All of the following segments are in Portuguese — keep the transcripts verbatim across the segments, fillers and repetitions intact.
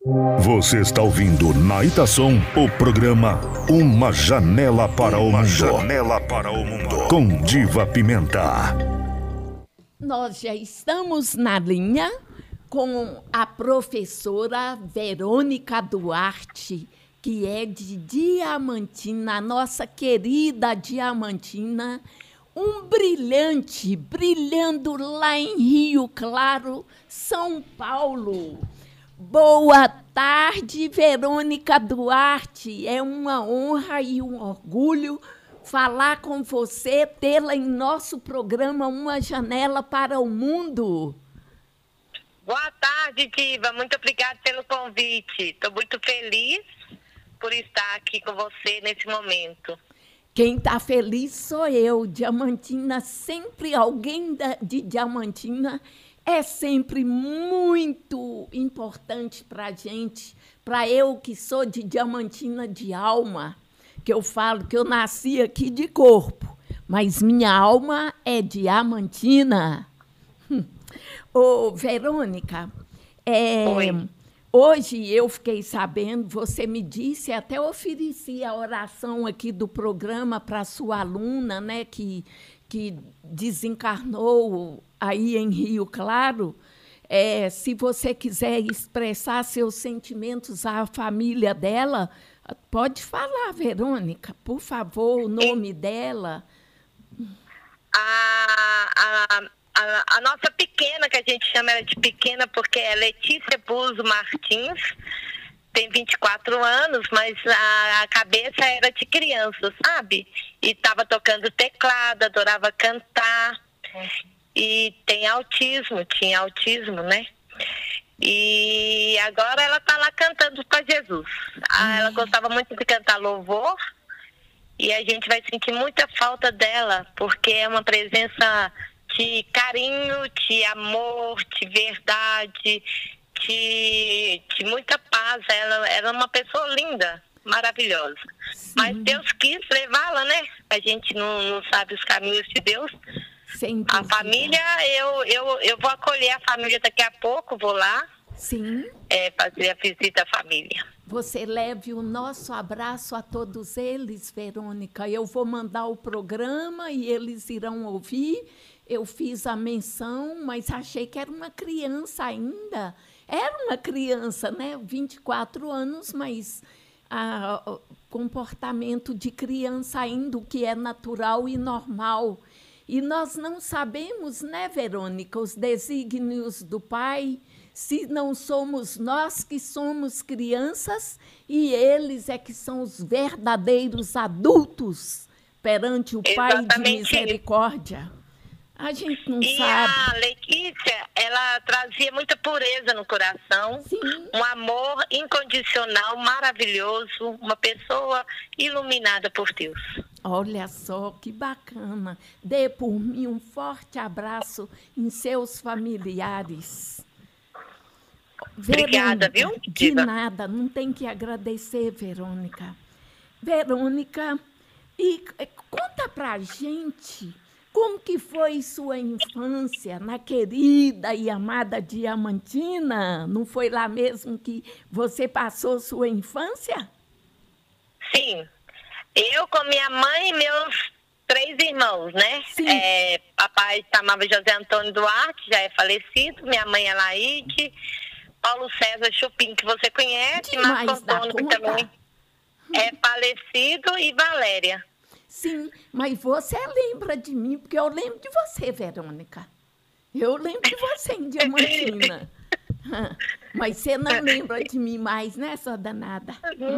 Você está ouvindo na Itação o programa Uma Janela para o Uma Mundo. Janela para o Mundo. Com Diva Pimenta. Nós já estamos na linha com a professora Verônica Duarte, que é de Diamantina, a nossa querida Diamantina, um brilhante, brilhando lá em Rio Claro, São Paulo. Boa tarde, Verônica Duarte. É uma honra e um orgulho falar com você, tê-la em nosso programa Uma Janela para o Mundo. Boa tarde, Diva. Muito obrigada pelo convite. Estou muito feliz por estar aqui com você nesse momento. Quem está feliz sou eu. Diamantina, sempre alguém da, de Diamantina é sempre muito importante para a gente, para eu que sou de Diamantina de alma, que eu falo que eu nasci aqui de corpo, mas minha alma é Diamantina. Ô, Verônica, é, hoje eu fiquei sabendo, você me disse, até ofereci a oração aqui do programa para a sua aluna, né, que, que desencarnou aí em Rio Claro. É, se você quiser expressar seus sentimentos à família dela, pode falar, Verônica, por favor, o nome dela. A, a, a, a nossa pequena, que a gente chama ela de pequena porque é Letícia Buzo Martins, tem vinte e quatro anos, mas a, a cabeça era de criança, sabe? E estava tocando teclado, adorava cantar. E tem autismo, tinha autismo, né? E agora ela está lá cantando para Jesus. Ah, ela gostava muito de cantar louvor e a gente vai sentir muita falta dela, porque é uma presença de carinho, de amor, de verdade, de, de muita paz. Ela era uma pessoa linda, maravilhosa. Sim. Mas Deus quis levá-la, né? A gente não, não sabe os caminhos de Deus. A família, eu, eu, eu vou acolher a família daqui a pouco, vou lá. Sim. É, fazer a visita à família. Você leve o nosso abraço a todos eles, Verônica. Eu vou mandar o programa e eles irão ouvir. Eu fiz a menção, mas achei que era uma criança ainda. Era uma criança, né? vinte e quatro anos, mas ah, comportamento de criança ainda, o que é natural e normal. E nós não sabemos, né, Verônica, os desígnios do Pai, se não somos nós que somos crianças e eles é que são os verdadeiros adultos perante o Pai de misericórdia. A gente não e sabe. E a Letícia, ela trazia muita pureza no coração. Sim. Um amor incondicional, maravilhoso, uma pessoa iluminada por Deus. Olha só, que bacana. Dê por mim um forte abraço em seus familiares. Obrigada, Verônica, viu? De nada, não tem que agradecer, Verônica. Verônica, e conta pra gente como que foi sua infância na querida e amada Diamantina. Não foi lá mesmo que você passou sua infância? Sim. Eu com minha mãe e meus três irmãos, né? Sim. É, papai chamava José Antônio Duarte, já é falecido. Minha mãe é Laide. Paulo César Chupim, que você conhece. Marco Antônio, que também é falecido. E Valéria. Sim, mas você lembra de mim, porque eu lembro de você, Verônica. Eu lembro de você em Diamantina. Mas você não lembra de mim mais, né, sua danada?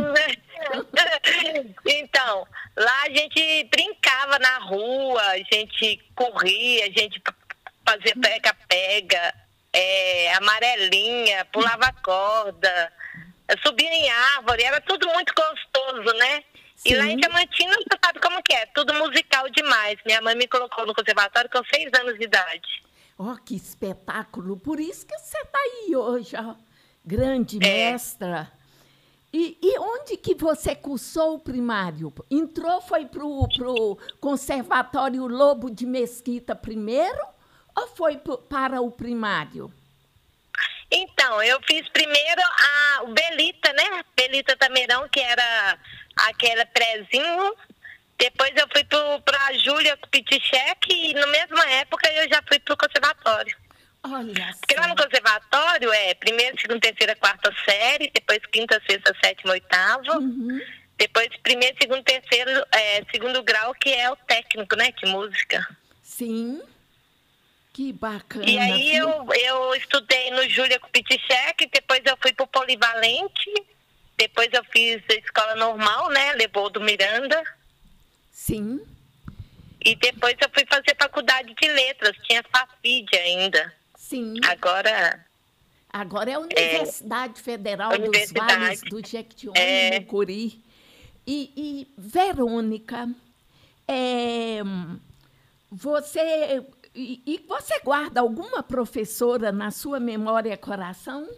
Então, lá a gente brincava na rua, a gente corria, a gente fazia pega-pega, é, amarelinha, pulava corda, subia em árvore, era tudo muito gostoso, né? Sim. E lá em Diamantina, você sabe como que é, tudo musical demais. Minha mãe me colocou no conservatório com seis anos de idade. Oh, que espetáculo! Por isso que você está aí hoje, ó. Grande É. mestra. E, e onde que você cursou o primário? Entrou, foi para o Conservatório Lobo de Mesquita primeiro ou foi pro, para o primário? Então, eu fiz primeiro a, o Belita, né? Belita Tameirão, que era aquela prézinho. Depois eu fui para a Júlia Kupitschek e na mesma época eu já fui para o conservatório. Olha só. Porque lá no conservatório é primeira, segunda, terceira, quarta série, depois quinta, sexta, sétima, oitava. Uhum. Depois primeiro, segundo, terceiro, é, segundo grau, que é o técnico, né? De música. Sim. Que bacana. E aí viu? eu, eu estudei no Júlia Kupitschek, depois eu fui pro Polivalente, depois eu fiz a escola normal, né? Leopoldo Miranda. Sim. E depois eu fui fazer faculdade de letras, tinha Fafid ainda. Sim. Agora... Agora é a Universidade é, Federal Universidade. dos Vales do Jequitinhonha É. e Mucuri. E, e, Verônica, é, você, e, e você guarda alguma professora na sua memória e coração?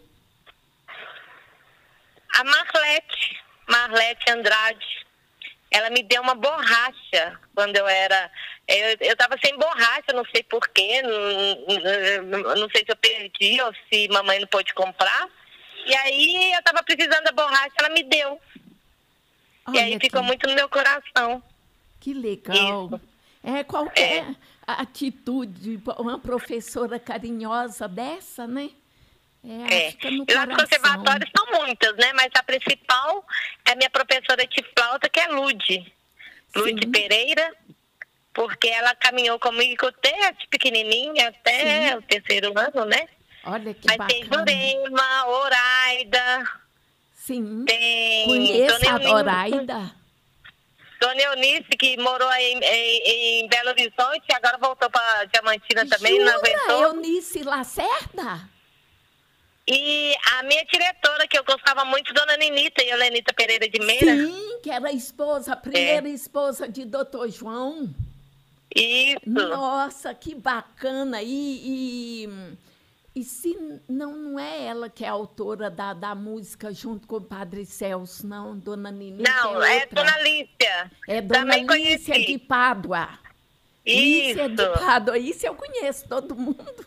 A Marlete, Marlete Andrade. Ela me deu uma borracha quando eu era... Eu estava sem borracha, não sei porquê, não, não sei se eu perdi ou se mamãe não pôde comprar. E aí eu estava precisando da borracha, ela me deu. Olha e aí ficou que, muito no meu coração. Que legal. Isso. É qualquer É. atitude, uma professora carinhosa dessa, né? É, É. fica no E lá no coração. conservatório são muitas, né? Mas a principal é a minha professora de flauta, que é Lude. Lude Sim. Pereira, porque ela caminhou comigo desde pequenininha até Sim. o terceiro ano, né? Olha que Mas tem bacana. Jurema, Oraida, Sim. tem Conheço Dona a Eunice, Doraida. Dona Eunice, que morou em, em, em Belo Horizonte e agora voltou para Diamantina também, não Jura, aguentou. Eunice Lacerda? E a minha diretora, que eu gostava muito, Dona Ninita, e Helenita Pereira de Meira. Sim, que era a esposa, a primeira esposa de doutor João. Isso. Nossa, que bacana. E, e, e se não, não é ela que é a autora da, da música junto com o Padre Celso, não, Dona Ninita? Não, é, é outra. Dona Lícia. É Dona Também Lícia conheci. de Pádua. Lícia Isso. de Pádua, isso eu conheço todo mundo.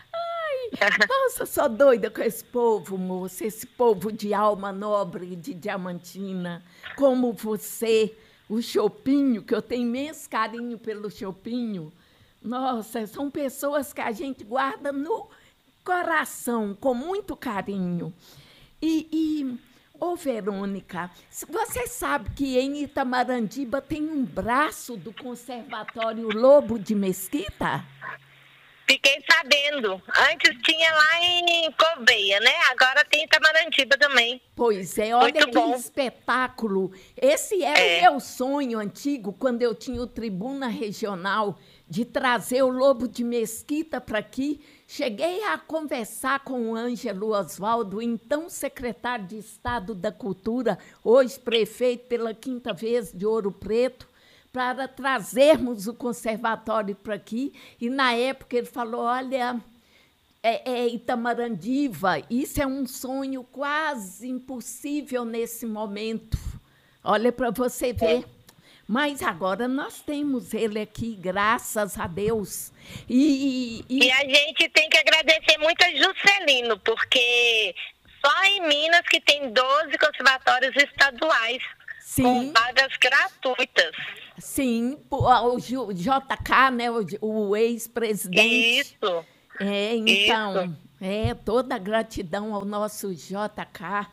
Ai, nossa, sou doida com esse povo, moça, esse povo de alma nobre de Diamantina, como você, o Chopinho, que eu tenho imenso carinho pelo Chopinho. Nossa, são pessoas que a gente guarda no coração, com muito carinho. E, e ô Verônica, você sabe que em Itamarandiba tem um braço do Conservatório Lobo de Mesquita? Fiquei sabendo. Antes tinha lá em Corveia, né? Agora tem em Itamarandiba também. Pois é, olha Muito que bom. espetáculo. Esse era É. o meu sonho antigo, quando eu tinha o Tribuna Regional, de trazer o Lobo de Mesquita para aqui. Cheguei a conversar com o Ângelo Osvaldo, então secretário de Estado da Cultura, hoje prefeito pela quinta vez de Ouro Preto, para trazermos o conservatório para aqui. E, na época, ele falou, olha, é, é Itamarandiva, isso é um sonho quase impossível nesse momento. Olha para você ver. Mas agora nós temos ele aqui, graças a Deus. E, e, E a gente tem que agradecer muito a Juscelino, porque só em Minas que tem doze conservatórios estaduais, sim, com vagas gratuitas. sim, o J K, né, o, o ex-presidente. Isso. É, então, é, toda a gratidão ao nosso J K.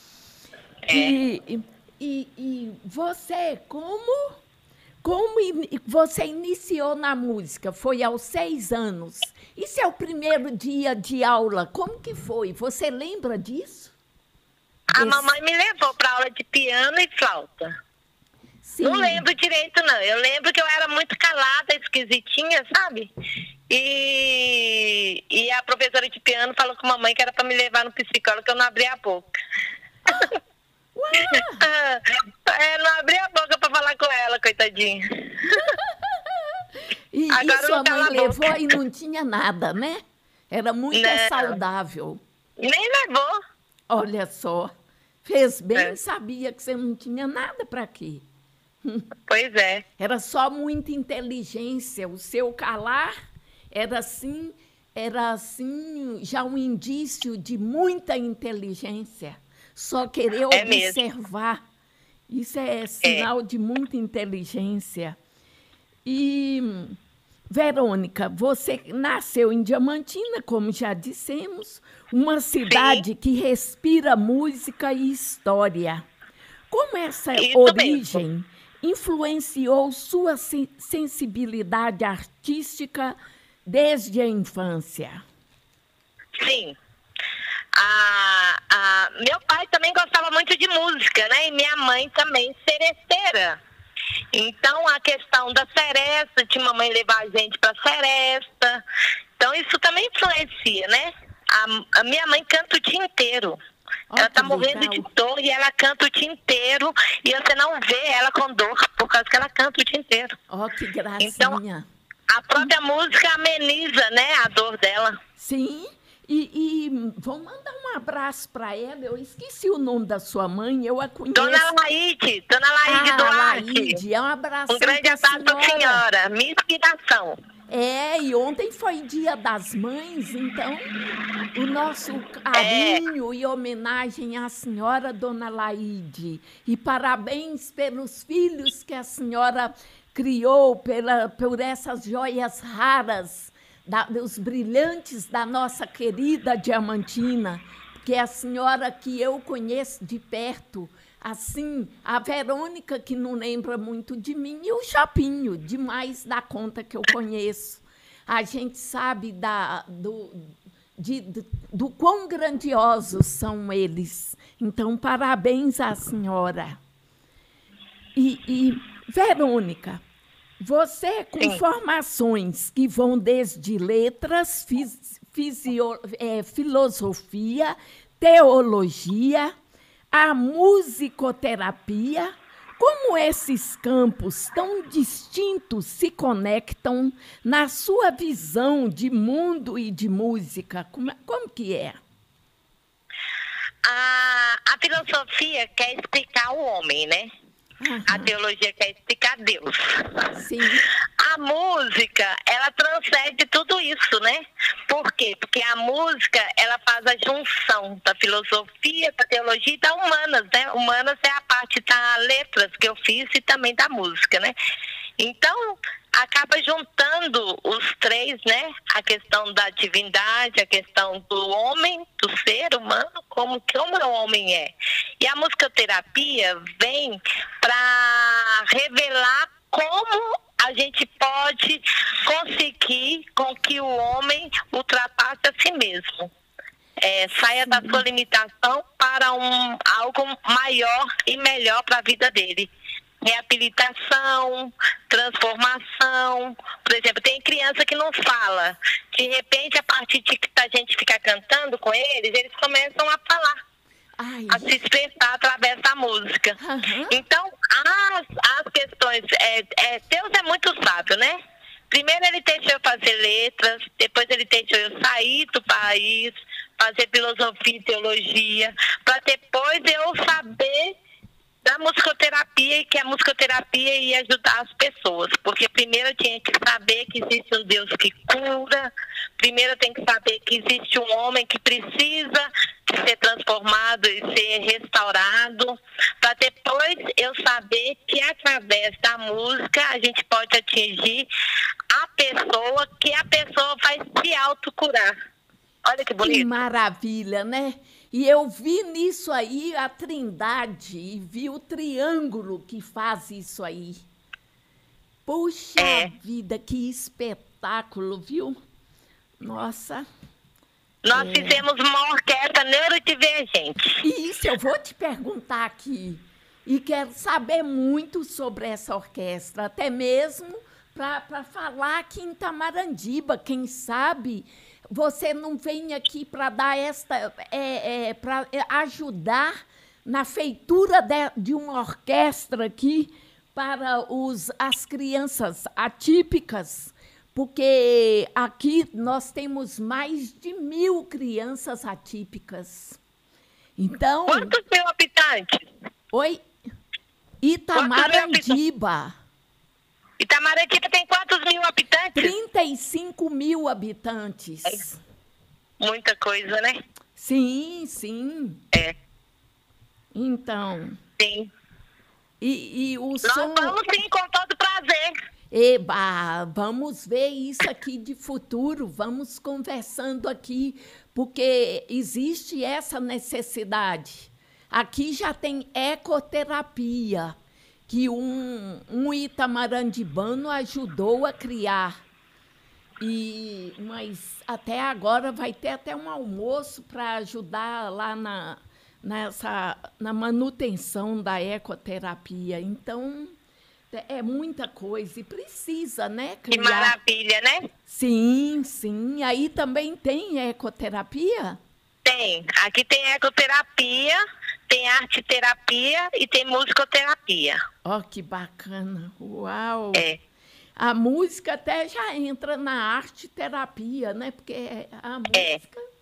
É. E, e, e você, como, como in- você iniciou na música? Foi aos seis anos. E seu primeiro dia de aula, como que foi? Você lembra disso? A Desse- mamãe me levou para aula de piano e flauta. Sim. Não lembro direito, não. Eu lembro que eu era muito calada, esquisitinha, sabe? E, e a professora de piano falou com a mamãe que era para me levar no psicólogo, que eu não abria a boca. Uau! É, não abri a boca para falar com ela, coitadinha. E, Agora e sua não cala mãe a levou boca. e não tinha nada, né? Era muito Não. saudável. Nem levou. Olha só, fez bem, É. sabia que você não tinha nada para quê. Pois é. Era só muita inteligência. O seu calar era assim, era assim, já um indício de muita inteligência. Só querer É observar. Mesmo. Isso é sinal é. de muita inteligência. E, Verônica, você nasceu em Diamantina, como já dissemos, uma cidade Sim. que respira música e história. Como essa Isso origem mesmo. influenciou sua sensibilidade artística desde a infância? Sim. Ah, ah, meu pai também gostava muito de música, né? E minha mãe também, seresteira. Então, a questão da seresta, de mamãe levar a gente para seresta. Então, isso também influencia, né? A, a minha mãe canta o dia inteiro. Oh, ela tá morrendo legal. de dor e ela canta o dia inteiro. E você não vê ela com dor, por causa que ela canta o dia inteiro. Oh, que gracinha. Então, a própria hum. música ameniza, né, a dor dela. Sim. E, e vou mandar um abraço para ela. Eu esqueci o nome da sua mãe, eu a conheço. Dona Laide, Dona Laide ah, Duarte. Laide, é um abraço. Um grande abraço para a senhora, minha inspiração. É, e ontem foi Dia das Mães, então o nosso carinho é. e homenagem à senhora, Dona Laide. E parabéns pelos filhos que a senhora criou, pela, por essas joias raras, Da, os brilhantes da nossa querida Diamantina, que é a senhora que eu conheço de perto, assim, a Verônica, que não lembra muito de mim, e o Chapinho, demais da conta que eu conheço. A gente sabe da, do, de, do, do quão grandiosos são eles. Então, parabéns à senhora. E, e Verônica, você, com Sim. formações que vão desde letras, fisi, fisio, é, filosofia, teologia, a musicoterapia, como esses campos tão distintos se conectam na sua visão de mundo e de música? Como, como que é? A, a filosofia quer explicar o homem, né? Uhum. A teologia quer explicar Deus. Sim. A música, ela transcende tudo isso, né? Por quê? Porque a música, ela faz a junção da filosofia, da teologia e da humanas, né? Humanas é a parte das letras que eu fiz e também da música, né? Então, acaba juntando os três, né? A questão da divindade, a questão do homem, do ser humano, como, como o homem é. E a musicoterapia vem para revelar como a gente pode conseguir com que o homem ultrapasse a si mesmo. É, saia da sua limitação para um, algo maior e melhor para a vida dele. Reabilitação, transformação. Por exemplo, tem criança que não fala. De repente, a partir de que a gente fica cantando com eles, eles começam a falar. Ai. A se expressar através da música. Uhum. Então, as, as questões... É, é, Deus é muito sábio, né? Primeiro ele deixou eu fazer letras, depois ele deixou eu sair do país, fazer filosofia e teologia, para depois eu saber da musicoterapia e que a musicoterapia ia ajudar as pessoas. Porque primeiro eu tinha que saber que existe um Deus que cura, primeiro eu tenho que saber que existe um homem que precisa de ser transformado e ser restaurado, para depois eu saber que através da música a gente pode atingir a pessoa, que a pessoa vai se autocurar. Olha que bonito. Que maravilha, né? E eu vi nisso aí a trindade e vi o triângulo que faz isso aí. Puxa é. vida, que espetáculo, viu? Nossa. Nós é. fizemos uma orquestra neurodivergente. Isso, eu vou te perguntar aqui. E quero saber muito sobre essa orquestra, até mesmo para falar aqui em Tamarandiba, quem sabe... Você não vem aqui para dar esta, é, é, para ajudar na feitura de, de uma orquestra aqui para os, as crianças atípicas, porque aqui nós temos mais de mil crianças atípicas. Então. Quantos mil habitantes? Oi? Itamarandiba. Itamarandiba. Maratina tem quantos mil habitantes? trinta e cinco mil habitantes. É muita coisa, né? Sim, sim. É. Então. Sim. E, e o Nós som... vamos sim, com todo prazer. Eba, vamos ver isso aqui de futuro, vamos conversando aqui, porque existe essa necessidade. Aqui já tem ecoterapia, que um, um itamarandibano ajudou a criar. E, mas até agora vai ter até um almoço para ajudar lá na, nessa, na manutenção da ecoterapia. Então, é muita coisa e precisa, né? Que maravilha, né? Sim, sim. Aí também tem ecoterapia? Tem. Aqui tem ecoterapia, tem arte-terapia e tem musicoterapia. Ó, que bacana. Uau! É. A música até já entra na arte-terapia, né? Porque a música... É.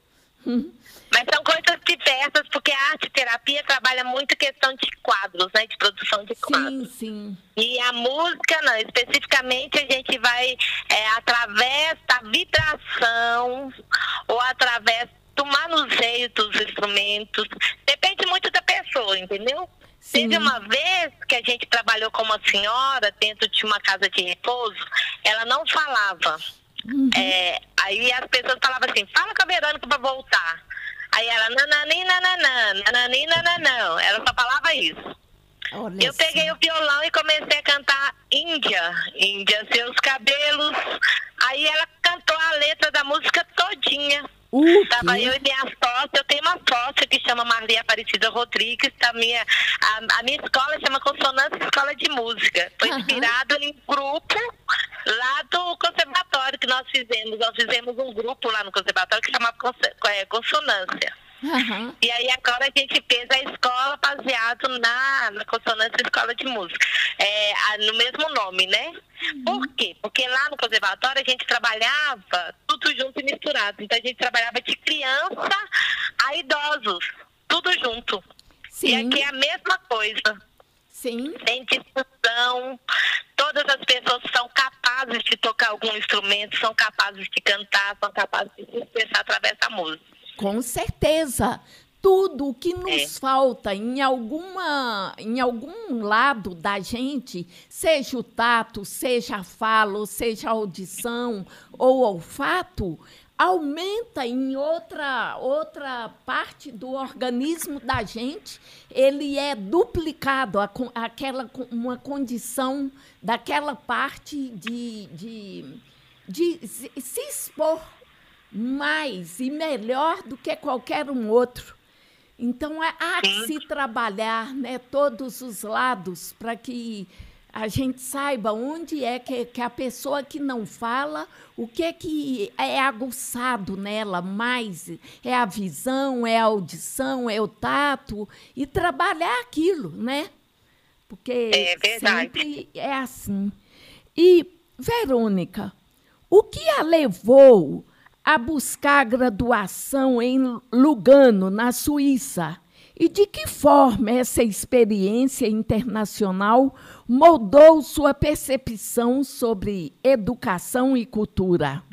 Mas são coisas diversas, porque a arte-terapia trabalha muito questão de quadros, né? De produção de quadros. Sim, sim. E a música, não. Especificamente, a gente vai, é, através da vibração ou através do manuseio dos instrumentos. Depende muito da pessoa, entendeu? Sim. Teve uma vez que a gente trabalhou com uma senhora dentro de uma casa de repouso, ela não falava. Uhum. É, aí as pessoas falavam assim, fala com a Verônica para voltar. Aí ela, nanani, nananã, nanani, nananã. Ela só falava isso. Olha eu peguei o violão e comecei a cantar Índia, Índia, seus cabelos. Aí ela cantou a letra da música todinha. Uh, Tava eu e minha sócia, eu tenho uma sócia que chama Maria Aparecida Rodrigues, a minha, a, a minha escola chama Consonância Escola de Música. Foi Uhum. inspirado em grupo lá do conservatório que nós fizemos. Nós fizemos um grupo lá no conservatório que chamava Consonância. Uhum. E aí agora a gente fez a escola baseado na, na Consonância Escola de Música, é, a, no mesmo nome, né? Uhum. Por quê? Porque lá no conservatório a gente trabalhava tudo junto e misturado. Então a gente trabalhava de criança a idosos, tudo junto. Sim. E aqui é a mesma coisa. Sim. Sem discussão, todas as pessoas são capazes de tocar algum instrumento, são capazes de cantar, são capazes de se expressar através da música. Com certeza. Tudo o que nos É. falta em, alguma, em algum lado da gente, seja o tato, seja a fala, ou seja a audição ou olfato, aumenta em outra, outra parte do organismo da gente, ele é duplicado, a, aquela, uma condição daquela parte de, de, de se expor mais e melhor do que qualquer um outro. Então, há que se trabalhar, né, todos os lados para que a gente saiba onde é que, que a pessoa que não fala, o que é que é aguçado nela mais, é a visão, é a audição, é o tato, e trabalhar aquilo, né? Porque É verdade. sempre é assim. E, Verônica, o que a levou a buscar graduação em Lugano, na Suíça? E de que forma essa experiência internacional moldou sua percepção sobre educação e cultura?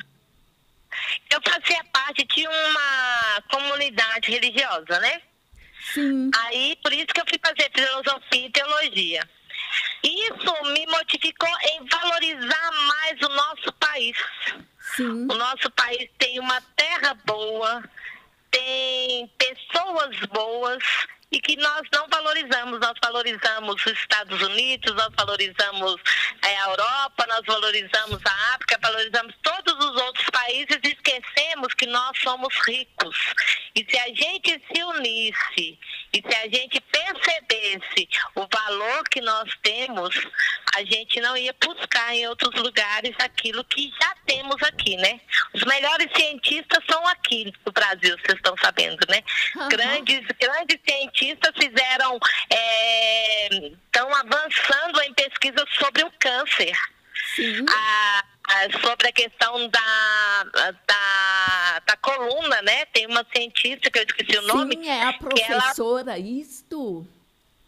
Eu fazia parte de uma comunidade religiosa, né? Sim. Aí, por isso que eu fui fazer filosofia e teologia. Isso me motivou em valorizar mais o nosso país. Sim. O nosso país tem uma terra boa, tem pessoas boas e que nós não valorizamos. Nós valorizamos os Estados Unidos, nós valorizamos é, a Europa, nós valorizamos a África, valorizamos todos os outros países e esquecemos que nós somos ricos. E se a gente se unisse e se a gente percebesse o valor que nós temos, a gente não ia buscar em outros lugares aquilo que já temos aqui, né? Os melhores cientistas são aqui no Brasil, vocês estão sabendo, né? Uhum. Grandes, grandes cientistas fizeram, estão é, avançando em pesquisas sobre o câncer. Sim. A, a, sobre a questão da, da, da coluna, né? Tem uma cientista que eu esqueci o nome. Sim, é a professora, ela... isto...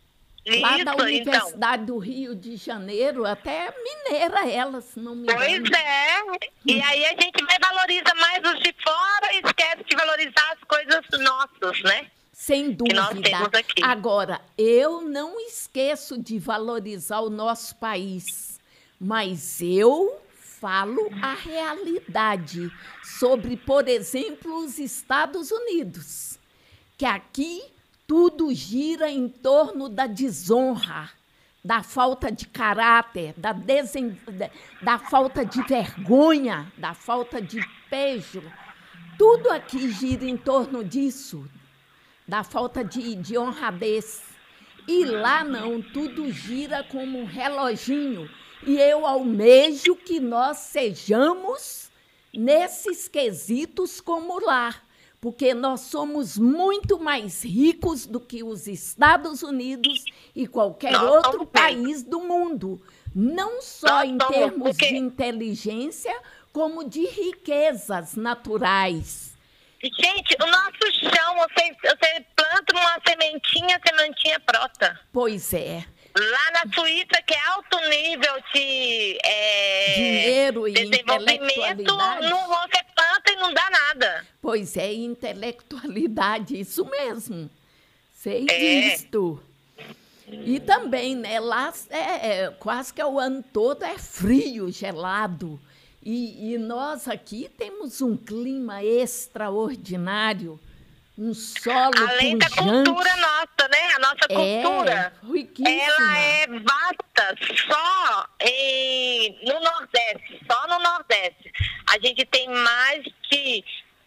Lá Isso, da então. Universidade do Rio de Janeiro, até mineira ela, se não me engano. Pois é. E aí a gente vai valoriza mais os de fora e esquece de valorizar as coisas nossas, né? Sem Que nós dúvida. temos aqui. Agora, eu não esqueço de valorizar o nosso país, mas eu falo a realidade sobre, por exemplo, os Estados Unidos, que aqui tudo gira em torno da desonra, da falta de caráter, da, desen... da falta de vergonha, da falta de pejo. Tudo aqui gira em torno disso, da falta de, de honradez. E lá não, tudo gira como um reloginho. E eu almejo que nós sejamos nesses quesitos como lá, porque nós somos muito mais ricos do que os Estados Unidos e qualquer Nós outro somos país do mundo. Não só Nós em somos, termos porque- de inteligência, como de riquezas naturais. Gente, o nosso chão, você, você planta uma sementinha, a sementinha brota. Pois é. Lá na Suíça, que é alto nível de é, Dinheiro e desenvolvimento, intelectualidade. não, você planta e não dá nada. Pois é, intelectualidade, isso mesmo. Sei É. disto. E também, né, lá é, é, quase que é o ano todo é frio, gelado. E, e nós aqui temos um clima extraordinário, um solo Além da pujante. cultura nossa, né? A nossa cultura. É, riquíssima. Ela é vasta só em, no Nordeste, só no Nordeste. A gente tem mais de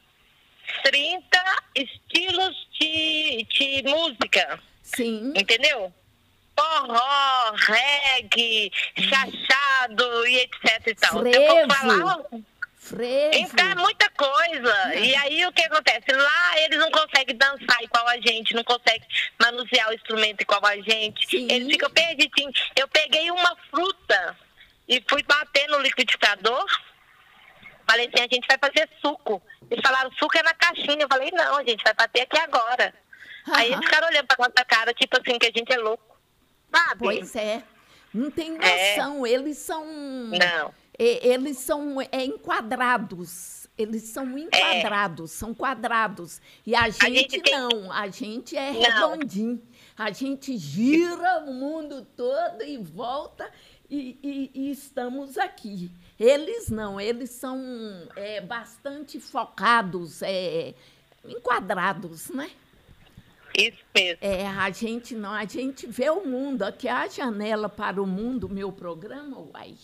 trinta estilos de, de música, Sim, entendeu? Forró, reggae, chachado e etc e tal. Se eu for Frevo. falar, frevo. então é muita coisa. E aí o que acontece? Lá eles não conseguem dançar igual a gente, não conseguem manusear o instrumento igual a gente. Sim. Eles ficam perdidinhos. Eu peguei uma fruta e fui bater no liquidificador. Falei assim, a gente vai fazer suco. Eles falaram, suco é na caixinha. Eu falei, não, a gente vai bater aqui agora. Aí Aham. eles ficaram olhando pra nossa cara, tipo assim, que a gente é louco. Sabe? Pois é. Não tem É. noção. Eles são. Não. E- Eles são é, enquadrados. Eles são enquadrados, são quadrados. E a gente, gente tem- não, a gente é Não. redondinho. A gente gira o mundo todo e volta e, e- e estamos aqui. Eles não, eles são é, bastante focados, é, enquadrados, né? Isso mesmo. É, a gente não, a gente vê o mundo. Aqui é a janela para o mundo, meu programa, uai.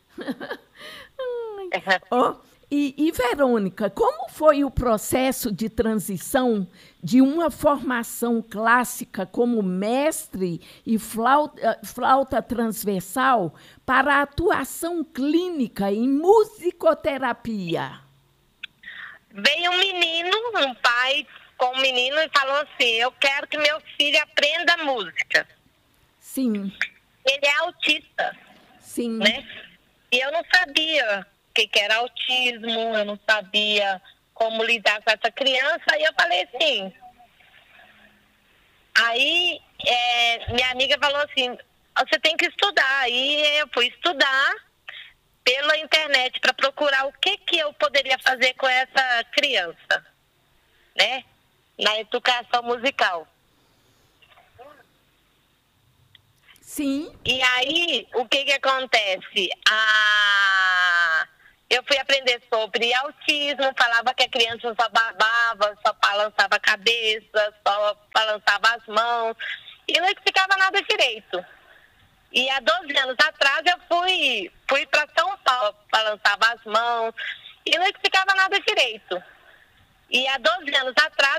Ai. Ó, e, e, Verônica, como foi o processo de transição de uma formação clássica como mestre e flauta, flauta transversal para a atuação clínica em musicoterapia? Veio um menino, um pai com um menino e falou assim, eu quero que meu filho aprenda música. Sim, Ele é autista, sim. né? E eu não sabia o que, que era autismo, eu não sabia como lidar com essa criança. Aí eu falei assim... Aí é, minha amiga falou assim, você tem que estudar. Aí eu fui estudar pela internet para procurar o que, que eu poderia fazer com essa criança, né? Na educação musical. Sim, E aí, o que que acontece? Ah, eu fui aprender sobre autismo, falava que a criança só babava, só balançava a cabeça, só balançava as mãos, e não explicava nada direito. E há doze anos atrás eu fui, fui para São Paulo, balançava as mãos, e não explicava nada direito. E há doze anos atrás